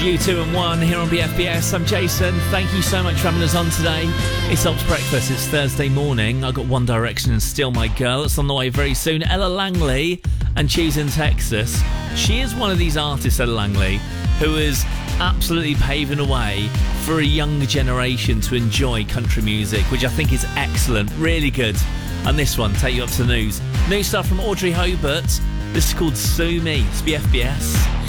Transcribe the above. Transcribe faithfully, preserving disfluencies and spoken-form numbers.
You two and one here on B F B S. I'm Jason. Thank you so much for having us on today. It's Ops Breakfast. It's Thursday morning. I've got One Direction and Still My Girl. It's on the way very soon. Ella Langley and Choosing Texas. She is one of these artists, Ella Langley, who is absolutely paving the way for a younger generation to enjoy country music, which I think is excellent. Really good. And this one, take you up to the news. New stuff from Audrey Hobart. This is called Sue Me. It's B F B S.